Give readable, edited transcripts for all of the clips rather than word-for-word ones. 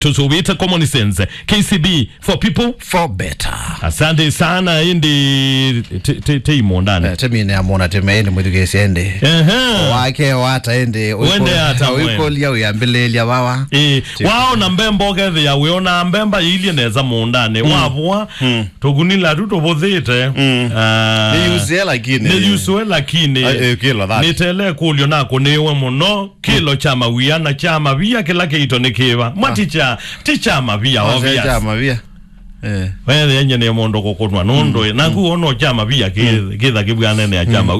Tuzubita common sense. KCB for people for better. Asante sana indi teimo ndani. Temine amona temeende mwidugesi ende. Wake wata ende. Wende hata Wikolia uyambilelia wawa. Wao na mbembo kethe ya weona mbemba ili neza mundane. Wabwa tugunila tutobothete. Ni yusuwe lakini. Ni yusuwe lakini. Kilo that. Nitele kulio nako newe muno. Kilo chama wia na chama via kila keito nikiwa. Ticha mavia obvious. Chama via. Wewe yenye ni mondo kokonwa nondo na kuono chama via kitha kibwana ne chama.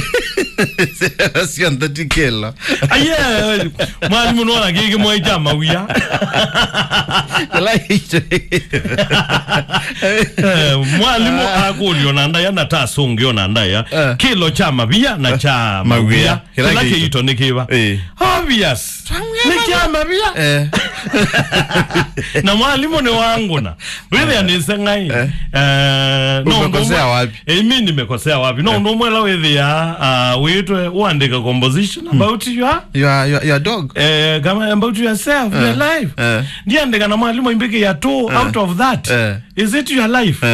Sio ndati kilo. Aye, mwalimu nona kiki mwa chama via. Mwalimu akulio nanda ya nata songyo nanda ya kilo chama via na chama via kila keito nikiwa. Obvious. Ni chama via. Na mwalimu ni wangu na wewe anisa ngai umekosea wapi? Mimi nimekosea wapi? No mwela wewe ya wewe uandika composition about your dog. Kama about yourself, your life. Ndiandika na mwalimu imbeke ya 2 out of that. Is it your life?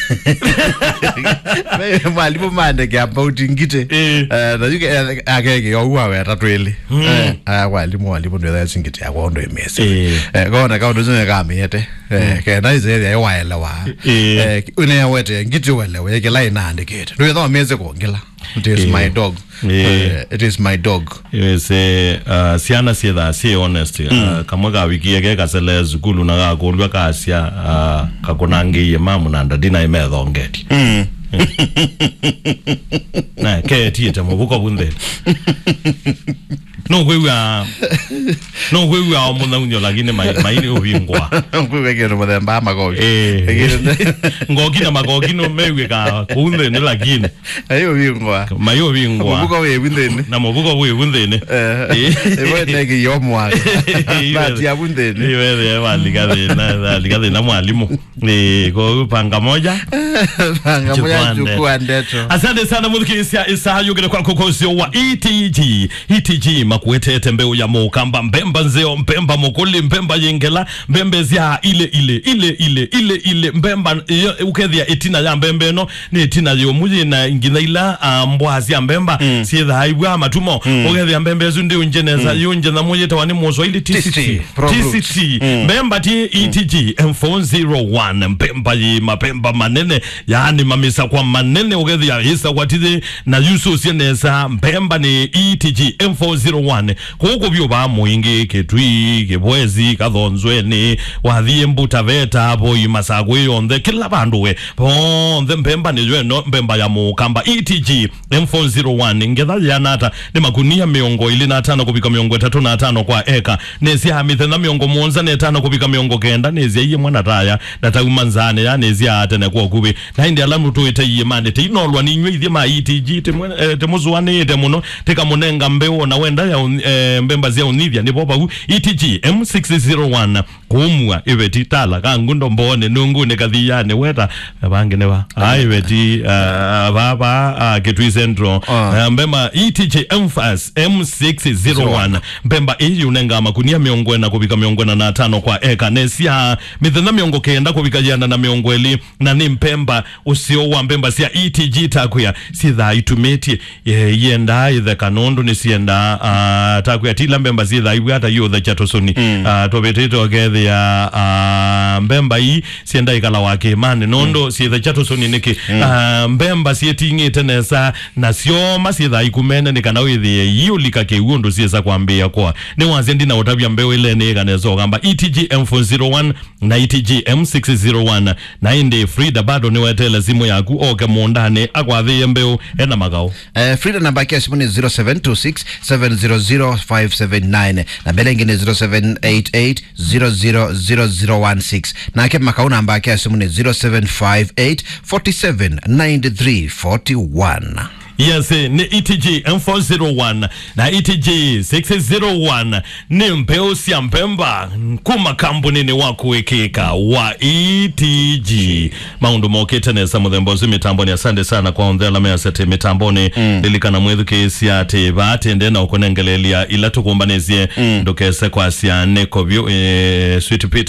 Mwalimu mandeke about ngite. Na yuke agege uwa tatweli. Mwalimu ndio ngite ya wondo imese. Gona ka ndo kama yete. Kena ize ya waela wa. Une wete ngite wele weke la inaandikete. Ndio ndo ameze kongela. It is my dog. It is my dog. Siana sieda si honest. Kama ga wiki yake kasele zukulu na ga kolwa kasia kakonangi mamu nanda dina imedo ngeti. Na keti tamo buko bunde. No wewe muna unyo lakini maini ubingwa. Wewe kero mudemba magogi. Ngogi na magogi no mewe ka kunde ne lakini. Ayo ubingwa. Mayo ubingwa. Mubuko wewe bundene. Na mubuko wewe bundene. Wewe nege yomwa. Bati ya bundene. Wewe walikade na mwalimu. Kwa panga moja. Panga moja chukua ndeto. Asante sana mudhikisia isahayo gele kwa kokosio wa ETG makuete tembeo ya mokamba mbemba nzeo mbemba mokoli mbemba yengela mbembezia ile mbemba ukethia etina ya mbembe no ni etina yo muji na ingina ila mbwazi ya mbemba sietha haibwa matumo ukethia mbembe zunde unjeneza yunje na moja tawani mwoso ili TCT mbemba ti ETG M401 mbemba yi mapemba manene yani mamisa kwa manene ukethia hisa kwa tizi na yusu sieneza mbemba ni ETG M401 kuko byo ba muingi ketwi kebwezi kadhonzweni wathie mbuta veta boy masagwe yonde kila bandu we bonde mbemba ni no mbemba ya mukamba ETG M401 ngetha yanata ni makunia miongo ili na 5 kubika miongo 3 na 5 kwa eka nezi hamithe na miongo monza na 5 kubika miongo kenda nezi yiye mwana taya nataumanzane ya nezi atene kwa kubi na indi alamu tuite yiye mane te inolwa ni nywe ithima ETG temuzuane temuno teka munenga mbeo na wenda ya mbemba zia univya ni boba ETG M601 kumwa ibeti tala kangundo mbone nungune kathiyane weta bangene ba ibeti baba ketwi central mbemba ETG M601 mbemba iyi unenga makunia miongo na kubika miongo na 5 kwa eka nesia mithena miongo kenda kubika jana na miongo eli na ni mpemba usio wa mbemba sia ETG takuya si tha itumeti yenda ithe kanondo ni sienda takuya tila mbemba zitha ibu hata yu the chatosoni tobetito gethe ya mbemba hii sienda ikala wake mane nondo si the chatosoni niki mbemba sietingi tenesa na sioma sitha ikumene nikana withi yu likake uondo siesa kuambia kwa ni wazendi na utabia mbeo ile nega nezo gamba ETG M401 na ETG M601 na indi Frida bado ni wetele simu yaku oke mondane akwathi mbeo ena magao Frida namba kia simu ni 0726700579 na mbele ingine 0788000016 na ake makao namba kia simu ni 0758479341 yes ni ETG M401 na ETG 601 ni mpeo sia mpemba kuma kampuni ni wakuwekeka wa ETG maundu mokete nesa muthembozi mitamboni. Asante sana kwa ondhela measete mitamboni lilikana mwethu kesi ate batende na ukonengelelia ila tukumbanezie ndokese kwa sia nekobyo sweet